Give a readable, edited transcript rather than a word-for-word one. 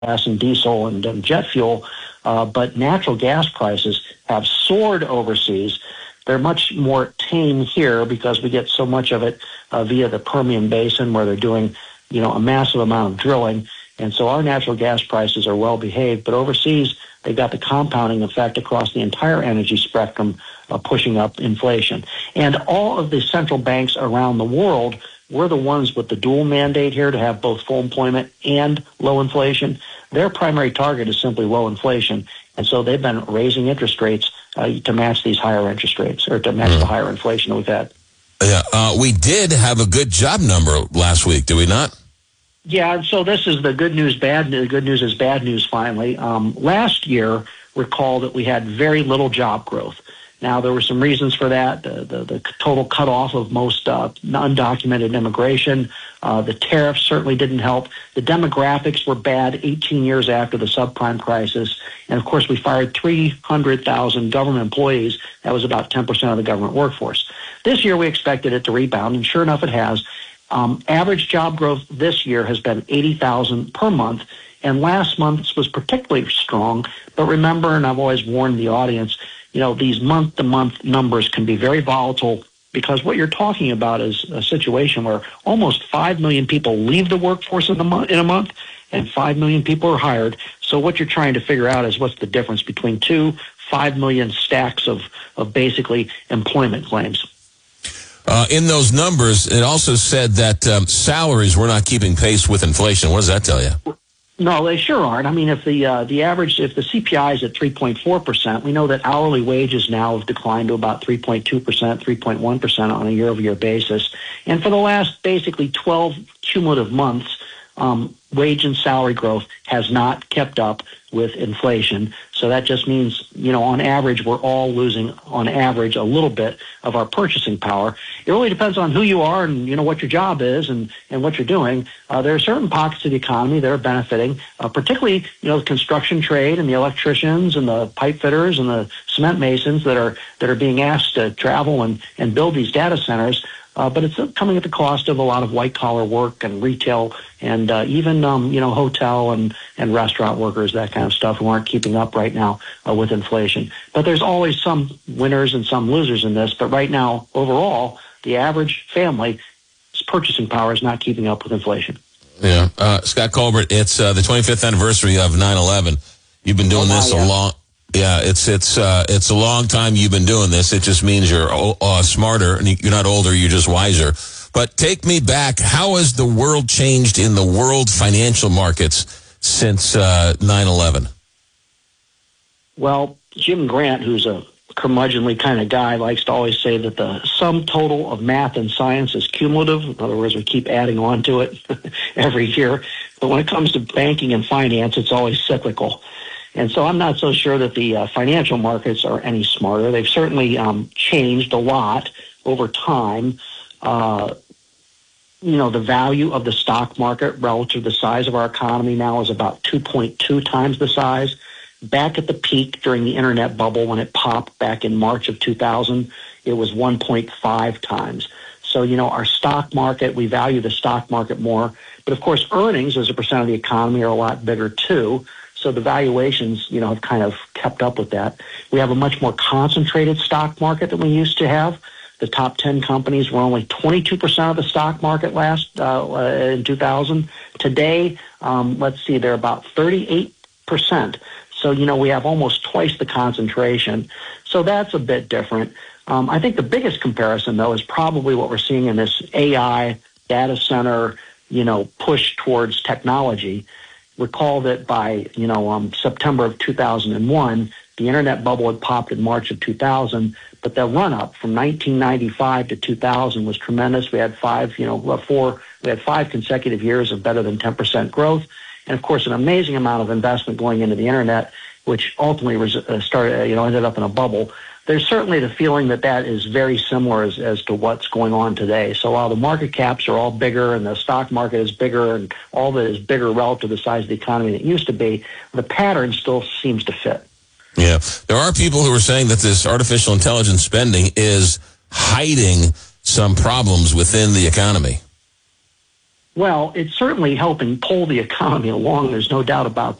gas and diesel and jet fuel, but natural gas prices have soared overseas. They're much more tame here because we get so much of it via the Permian Basin, where they're doing, a massive amount of drilling. And so our natural gas prices are well behaved. But overseas, they've got the compounding effect across the entire energy spectrum, pushing up inflation. And all of the central banks around the world, we're the ones with the dual mandate here to have both full employment and low inflation. Their primary target is simply low inflation. And so they've been raising interest rates to match these higher interest rates, or to match the higher inflation that we've had. Yeah, we did have a good job number last week, did we not? Yeah, so this is the good news, bad news. The good news is bad news, finally. Last year, recall that we had very little job growth. Now, there were some reasons for that. The total cutoff of most undocumented immigration. The tariffs certainly didn't help. The demographics were bad 18 years after the subprime crisis. And, of course, we fired 300,000 government employees. That was about 10% of the government workforce. This year, we expected it to rebound, and sure enough, it has. Average job growth this year has been 80,000 per month, and last month's was particularly strong. But remember, and I've always warned the audience, these month-to-month numbers can be very volatile, because what you're talking about is a situation where almost 5 million people leave the workforce in a month, and 5 million people are hired. So what you're trying to figure out is what's the difference between 5 million stacks of basically employment claims. In those numbers, it also said that salaries were not keeping pace with inflation. What does that tell you? No, they sure aren't. I mean, if the average, if the CPI is at 3.4%, we know that hourly wages now have declined to about 3.2%, 3.1% on a year-over-year basis. And for the last basically 12 cumulative months, wage and salary growth has not kept up with inflation. So that just means, on average, we're all losing, on average, a little bit of our purchasing power. It really depends on who you are and, what your job is and what you're doing. There are certain pockets of the economy that are benefiting, particularly, the construction trade and the electricians and the pipe fitters and the cement masons that are being asked to travel and build these data centers. But it's coming at the cost of a lot of white-collar work and retail and even, hotel and restaurant workers, that kind of stuff, who aren't keeping up right now with inflation. But there's always some winners and some losers in this. But right now, overall, the average family's purchasing power is not keeping up with inflation. Yeah. Scott Colbert, it's the 25th anniversary of 9/11. You've been doing this a long... Yeah, it's a long time you've been doing this. It just means you're smarter, and you're not older, you're just wiser. But take me back. How has the world changed in the world financial markets since 9/11? Well, Jim Grant, who's a curmudgeonly kind of guy, likes to always say that the sum total of math and science is cumulative. In other words, we keep adding on to it every year. But when it comes to banking and finance, it's always cyclical. And so I'm not so sure that the financial markets are any smarter. They've certainly changed a lot over time. The value of the stock market relative to the size of our economy now is about 2.2 times the size. Back at the peak during the internet bubble, when it popped back in March of 2000, it was 1.5 times. So, our stock market, we value the stock market more. But, of course, earnings as a percent of the economy are a lot bigger, too. So the valuations, have kind of kept up with that. We have a much more concentrated stock market than we used to have. The top 10 companies were only 22% of the stock market in 2000. Today, they're about 38%. So, we have almost twice the concentration. So that's a bit different. I think the biggest comparison, though, is probably what we're seeing in this AI data center, push towards technology. Recall that by, September of 2001, the internet bubble had popped in March of 2000, but the run-up from 1995 to 2000 was tremendous. We had five consecutive years of better than 10% growth, and of course, an amazing amount of investment going into the internet, which ultimately ended up in a bubble. There's certainly the feeling that is very similar as to what's going on today. So while the market caps are all bigger and the stock market is bigger and all that is bigger relative to the size of the economy that it used to be, the pattern still seems to fit. Yeah. There are people who are saying that this artificial intelligence spending is hiding some problems within the economy. Well, it's certainly helping pull the economy along. There's no doubt about